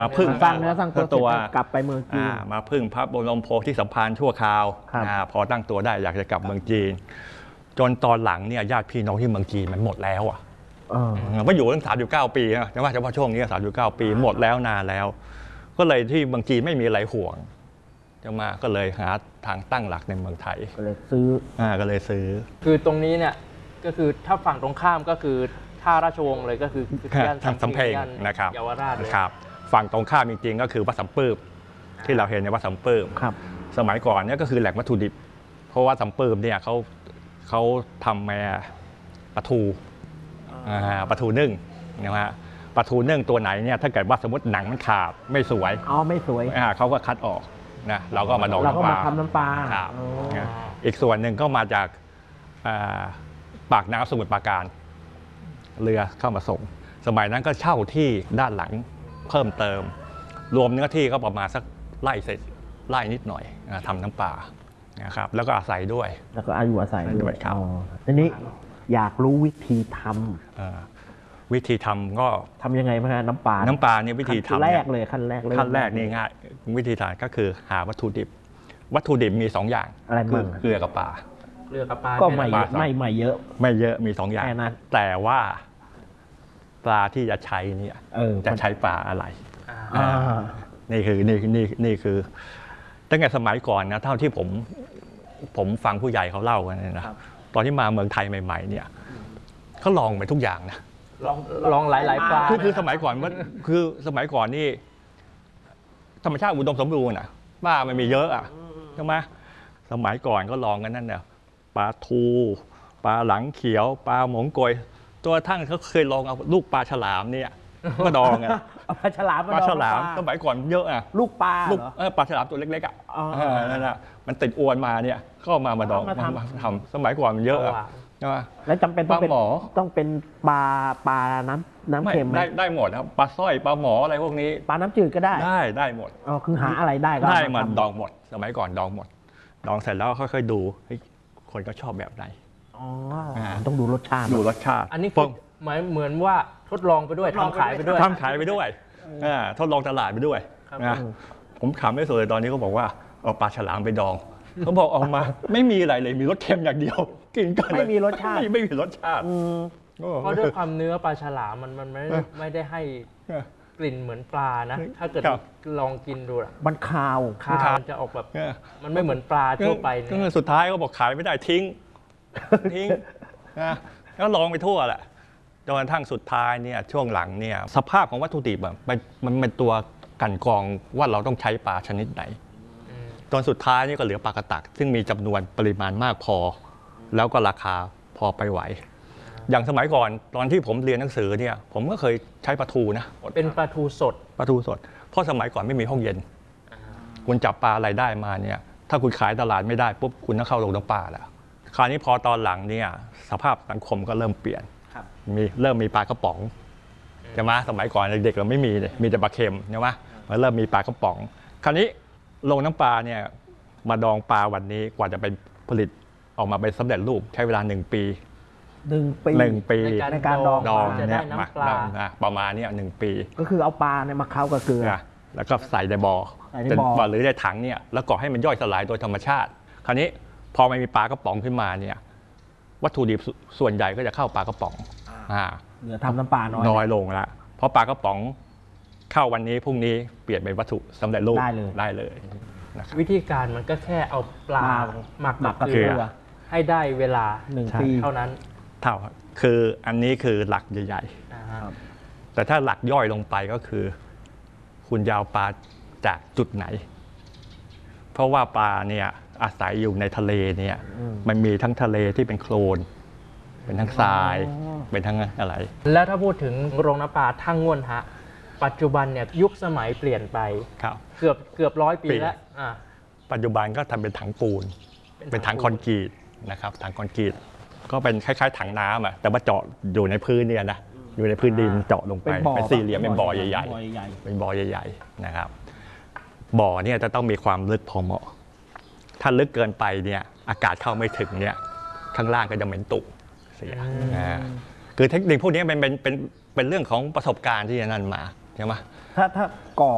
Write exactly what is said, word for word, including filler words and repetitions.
มาพึ่งสร้างเนื้อสร้างตัวกลับไปเมืองจีนมาพึ่งพระบรมโพธิสัมภารชั่วคราวพอตั้งตัวได้อยากจะกลับเมืองจีนจนตอนหลังเนี่ยญาติพี่น้องที่เมืองจีนมันหมดแล้วอ่ะไม่อยู่ตั้งสามสิบเก้าปีนะใช่ไหมเฉพาะช่วงนี้สามสิบเก้าปีหมดแล้วนานแล้วก็เลยที่เมืองจีนไม่มีอะไรห่วงจะมาก็เลยหาทางตั้งหลักในเมืองไทยก็เลยซื้ออ่าก็เลยซื้อคือตรงนี้เนี่ยก็คือถ้าฝั่งตรงข้ามก็คือท่าราชวงศ์เลยก็คือย่านสำเพ็งนะครับเยาวราชเลยครับฝั่งตรงข้ามจริงๆก็คือวัดสำปื้มที่เราเห็นในวัดสำปื้มสมัยก่อนเนี่ยก็คือแหล่งวัตถุดิบเพราะว่าสำปื้มเนี่ยเขาเขาทำมาปลาทูปลาทูนึ่งนะฮะปลาทูนึ่งตัวไหนเนี่ยถ้าเกิดว่าสมมติหนังมันขาดไม่สวยอ๋อไม่สวยเขาก็คัดออกนะเราก็มาดองน้ำปลาเราก็มาทำน้ำปลาอีกส่วนหนึ่งก็มาจากปากน้ำสมุทรปราการเรือเข้ามาส่งสมัยนั้นก็เช่าที่ด้านหลังเพิ่มเติมรวมเนื้อที่ก็ประมาณสักไร่เศษไร่นิดหน่อยทำน้ำปลานะครับแล้วก็อาศัยด้วยแล้วก็อายุอาศัยด้วยครับทีนี้อยากรู้วิธีทำวิธีทำก็ทำยังไงบ้างน้ำปลาน้ำปลาเนี่ยวิธีทำแรกเลยขั้นแรกเลยขั้นแรกนี่ง่ายวิธีทำก็คือหาวัตถุดิบวัตถุดิบมีสองอย่างอะไรบ้างเกลือกับปลาเกลือกับปลาก็ไม่ไม่ไม่เยอะไม่เยอะมีสองอย่างแต่ว่าปลาที่จะใช้เนี่ยจะใช้ปลาอะไรนี่คือนี่นี่นี่คือตั้งแต่สมัยก่อนนะเท่าที่ผมผมฟังผู้ใหญ่เขาเล่ากันนะตอนที่มาเมืองไทยใหม่ๆเนี่ยเขาลองไปทุกอย่างนะลองลองหลายๆปลาคือคือสมัยก่อนว่าคือสมัยก่อนนี่ธรรมชาติอุดมสมบูรณ์อ่ะปลามันมีเยอะอ่ะใช่ไหมสมัยก่อนก็ลองกันนั่นเนี่ยปลาทูปลาหลังเขียวปลาหมงโกยตัวทั้งเขาเคยลองเอาลูกปลาฉลามเนี่ยมาดองอ่ะปลาฉลามปลาฉลามสมัยก่อนเยอะอ่ะลูกปลาลูกปลาฉลามตัวเล็กๆอ่ะนั่นแหละมันติดอวนมาเนี่ยก็มามาดองทำสมัยก่อนมันเยอะอ่ะแล้วจำเป็นต้องเป็นต้องเป็นปลาปลาน้ำน้ำเค็มได้ได้หมดครับปลาสร้อยปลาหมออะไรพวกนี้ปลาน้ำจืดก็ได้ได้ได้หมดอ๋อคือหาอะไรได้ก็ได้มาดองหมดสมัยก่อนดองหมดดองเสร็จแล้วค่อยๆดูคนก็ชอบแบบไหนอ๋อต้องดูรสชาติดูรสชาติอันนี้หมายเหมือนว่าทดลองไปด้วยทำขายไปด้วยทำขายไปด้วยทดลองตลาดไปด้วยนะผมขำไม่สุดเลยตอนนี้เขาบอกว่าเอาปลาฉลามไปดองเขาบอกออกมาไม่มีอะไรเลยมีรสเค็มอย่างเดียวกินกันไม่มีรสชาติไม่มีรสชาติเพราะด้วยความเนื้อปลาฉลามมันมันไม่ไม่ได้ให้กลิ่นเหมือนปลานะถ้าเกิดลองกินดูอะมันคาวคาวจะออกแบบมันไม่เหมือนปลาทั่วไปเนี่ยสุดท้ายเขาบอกขายไม่ได้ทิ้งทิ้งนะแล้วลองไปทั่วแหละจนกระทั่งสุดท้ายเนี่ยช่วงหลังเนี่ยสภาพของวัตถุดิบแบบมันเป็นตัวกันกรองว่าเราต้องใช้ปลาชนิดไหนตอนสุดท้ายนี่ก็เหลือปลากระตักซึ่งมีจำนวนปริมาณมากพอแล้วก็ราคาพอไปไหวอย่างสมัยก่อนตอนที่ผมเรียนหนังสือเนี่ยผมก็เคยใช้ปลาทูนะเป็นปลาทูสดปลาทูสดเพราะสมัยก่อนไม่มีห้องเย็นคุณจับปลาอะไรได้มาเนี่ยถ้าคุณขายตลาดไม่ได้ปุ๊บคุณต้องเข้าโรงน้ำปลาแล้วคราวนี้พอตอนหลังเนี่ยสภาพสังคมก็เริ่มเปลี่ยนมีเริ่มมีปลากระป๋องใช่ไหมสมัยก่อนเด็กๆเราไม่มีเลยมีแต่ปลาเค็มใช่ไหมมันเริ่มมีปลากระป๋องคราวนี้โรงน้ำปลาเนี่ยมาดองปลาวันนี้กว่าจะเป็นผลิตออกมาเป็นสำเร็จรูปใช้เวลาหนึ่งปีหนึ่งปีหนึ่งปีในการดองดองเนี่ยประมาณนี้หนึ่งปีก็คือเอาปลาเนี่ยมาเคล้ากับเกลือแล้วก็ใส่ในบ่อบ่อหรือในถังเนี่ยแล้วก่อให้มันย่อยสลายโดยธรรมชาติคราวนี้พอมันมีปลากระป๋องขึ้นมาเนี่ยวัตถุดิบส่วนใหญ่ก็จะเข้าปลากระป๋องเหลือทำน้ำปลาน้อยน้อยลงแล้วเพราะปลากระป๋องเข้าวันนี้พรุ่งนี้เปลี่ยนเป็นวัตถุสำเร็จรูปได้เลยได้เลยวิธีการมันก็แค่เอาปลาหมักกับเกลือให้ได้เวลาหนึ่งปีเท่านั้นเท่าคืออันนี้คือหลักใหญ่ๆแต่ถ้าหลักย่อยลงไปก็คือคุณยาวปลาจากจุดไหนเพราะว่าปลาเนี่ยอาศัยอยู่ในทะเลเนี่ยมันมีทั้งทะเลที่เป็นโคลนเป็นทั้งทรายเป็นทั้งอะไรแล้วถ้าพูดถึงโรงน้ำปลาทั้งง่วนฮะปัจจุบันเนี่ยยุคสมัยเปลี่ยนไปเกือบเกือบร้อยปีแล้วปัจจุบันก็ทำเป็นถังปูนเป็นถังคอนกรีตนะครับถังคอนกรีตก็เป็นคล้ายๆถังน้ำอ่ะแต่ว่าเจาะอยู่ในพื้นเนี่ยนะอยู่ในพื้นดินเจาะลงไปเป็นสี่เหลี่ยมเป็นบ่อใหญ่ๆเป็นบ่อใหญ่ๆนะครับบ่อเนี่ยจะต้องมีความลึกพอเหมาะถ้าลึกเกินไปเนี่ยอากาศเข้าไม่ถึงเนี่ยข้างล่างก็จะเหม็นตุเสียคือเทคนิคพวกนี้เป็นเป็นเป็นเป็นเรื่องของประสบการณ์ที่นั่นมาใช่ไหมถ้าถ้าก่อ